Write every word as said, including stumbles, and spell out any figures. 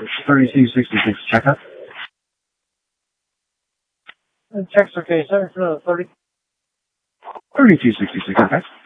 thirty-two sixty-six, checkup. Check's okay, sir. No, thirty. thirty-two sixty-six, okay.